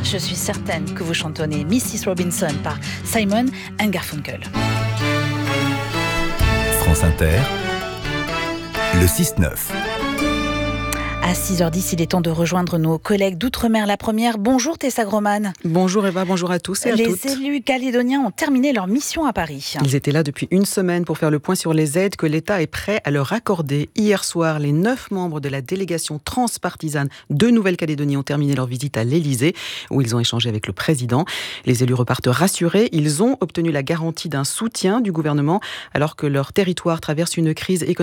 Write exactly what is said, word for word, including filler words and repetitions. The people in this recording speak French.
je suis certaine que vous chantonnez missus Robinson par Simon and Garfunkel. France Inter, le six neuf. À six heures dix, il est temps de rejoindre nos collègues d'Outre-mer. La première, bonjour Tessa Groman. Bonjour Eva, bonjour à tous et à les toutes. Les élus calédoniens ont terminé leur mission à Paris. Ils étaient là depuis une semaine pour faire le point sur les aides que l'État est prêt à leur accorder. Hier soir, les neuf membres de la délégation transpartisane de Nouvelle-Calédonie ont terminé leur visite à l'Élysée, où ils ont échangé avec le président. Les élus repartent rassurés. Ils ont obtenu la garantie d'un soutien du gouvernement alors que leur territoire traverse une crise économique